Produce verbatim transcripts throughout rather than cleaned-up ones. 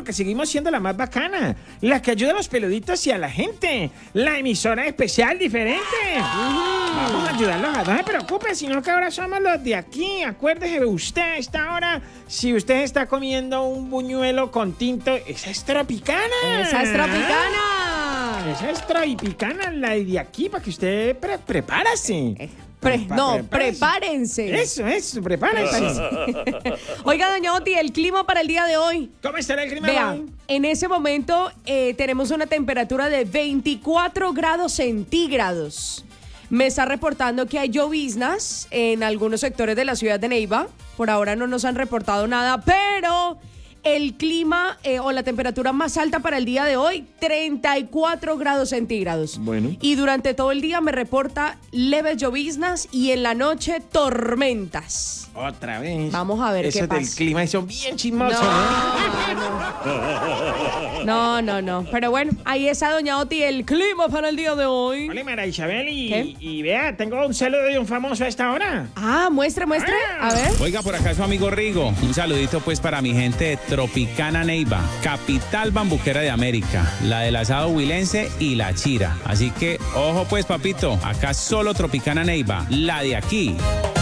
porque seguimos siendo la más bacana, la que ayuda a los peluditos y a la gente, la emisora especial diferente. Uh-huh. Vamos a ayudarlos a... No se preocupe, sino que ahora somos los de aquí. Acuérdese usted a esta hora, si usted está comiendo un buñuelo con tinto, esa es Tropicana. Esa es Tropicana. Esa es Tropicana, la de aquí, para que usted pre prepárese. Eh. Pre no, prepárense. Eso, eso, prepárense. Oiga, doña Oti, el clima para el día de hoy. ¿Cómo estará el clima Vea, hoy? En ese momento eh, tenemos una temperatura de veinticuatro grados centígrados. Me está reportando que hay lloviznas en algunos sectores de la ciudad de Neiva. Por ahora no nos han reportado nada, pero el clima eh, o la temperatura más alta para el día de hoy, treinta y cuatro grados centígrados. Bueno. Y durante todo el día me reporta leves lloviznas y en la noche tormentas. Otra vez. Vamos a ver Eso qué pasa. Eso del clima son bien chismosos, no, no, no, no. Pero bueno, ahí está doña Oti, el clima para el día de hoy. Hola, María Isabel, y, y vea, tengo un saludo de un famoso a esta hora. Ah, muestre, muestre. Ah. A ver. Oiga, por acá su amigo Rigo. Un saludito pues para mi gente de Tropicana Neiva, capital bambuquera de América, la del asado huilense y la chira. Así que, ojo pues, papito, acá solo Tropicana Neiva, la de aquí.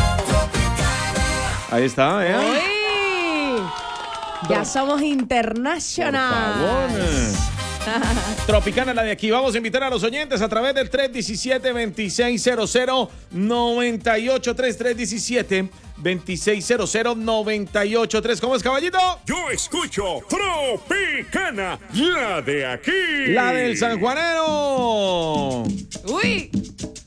Ahí está, ¿eh? ¡Uy! Ya somos internacionales. Tropicana, la de aquí. Vamos a invitar a los oyentes a través del tres uno siete, dos seis cero cero, nueve ocho tres, tres uno siete, dos seis cero cero, nueve ocho tres. ¿Cómo es, caballito? Yo escucho Tropicana, la de aquí. La del sanjuanero. ¡Uy!